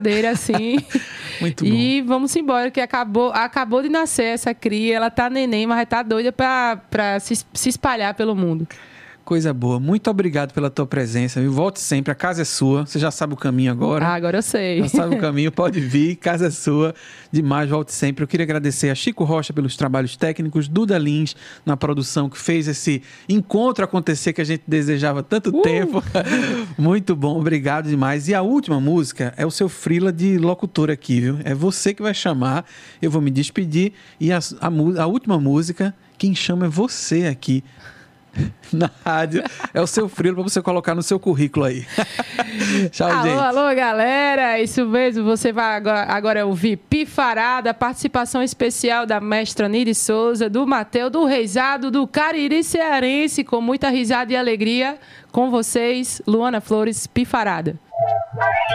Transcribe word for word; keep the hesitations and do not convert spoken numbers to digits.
assim. Muito bom. E vamos embora, que acabou, acabou de nascer essa cria. Ela tá neném, mas tá doida pra, pra se, se espalhar pelo mundo. Coisa boa. Muito obrigado pela tua presença. Viu? Volte sempre. A casa é sua. Você já sabe o caminho agora. Ah, agora eu sei. Já sabe o caminho. Pode vir. Casa é sua. Demais. Volte sempre. Eu queria agradecer a Chico Rocha pelos trabalhos técnicos, Duda Lins na produção, que fez esse encontro acontecer que a gente desejava tanto uh! tempo. Muito bom. Obrigado demais. E a última música é o seu frila de locutor aqui, viu? É você que vai chamar. Eu vou me despedir. E a, a, a última música, quem chama é você aqui na rádio. É o seu frilo para você colocar no seu currículo aí. Tchau, alô, gente. Alô, galera. Isso mesmo. Você vai agora, agora ouvir Pifarada, participação especial da mestra Niri Souza, do Mateu, do Reisado, do Cariri Cearense, com muita risada e alegria. Com vocês, Luana Flores, Pifarada.